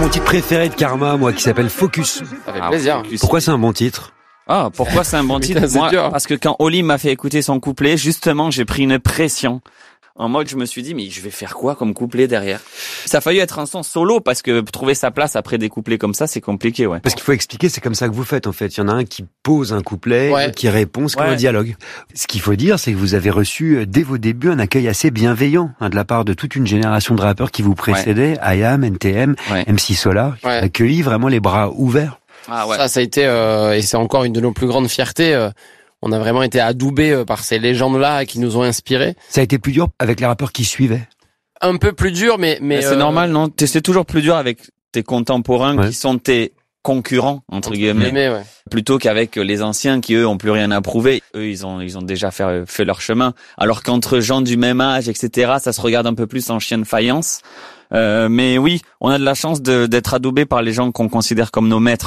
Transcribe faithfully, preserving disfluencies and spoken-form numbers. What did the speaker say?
mon titre préféré de Karma, moi, qui s'appelle Focus. Ça fait plaisir. Ah, pourquoi c'est un bon titre? Ah, pourquoi c'est un bon titre? Moi, parce que quand Oli m'a fait écouter son couplet, justement, j'ai pris une pression. En mode, je me suis dit, mais je vais faire quoi comme couplet derrière? Ça a failli être un son solo parce que trouver sa place après des couplets comme ça, c'est compliqué, ouais. Parce qu'il faut expliquer, c'est comme ça que vous faites, en fait. Il y en a un qui pose un couplet, ouais. qui répond, c'est comme ouais. un dialogue. Ce qu'il faut dire, c'est que vous avez reçu, dès vos débuts, un accueil assez bienveillant, hein, de la part de toute une génération de rappeurs qui vous précédaient, ouais. I A M, N T M, ouais. M C Solar, qui ouais. accueilli vraiment les bras ouverts. Ah ouais. Ça, ça a été, euh, et c'est encore une de nos plus grandes fiertés, euh, on a vraiment été adoubés par ces légendes-là qui nous ont inspirés. Ça a été plus dur avec les rappeurs qui suivaient? Un peu plus dur, mais... mais c'est euh... normal, non? C'est toujours plus dur avec tes contemporains ouais. qui sont tes concurrents, entre guillemets, mais, ouais. plutôt qu'avec les anciens qui, eux, ont plus rien à prouver. Eux, ils ont, ils ont déjà fait, fait leur chemin. Alors qu'entre gens du même âge, et cetera, ça se regarde un peu plus en chien de faïence. Euh, mais oui, on a de la chance de, d'être adoubés par les gens qu'on considère comme nos maîtres.